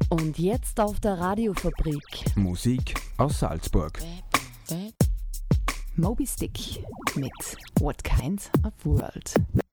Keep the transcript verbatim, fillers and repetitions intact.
Und jetzt auf der Radiofabrik. Musik aus Salzburg. Moby Stick mit What Kind of World?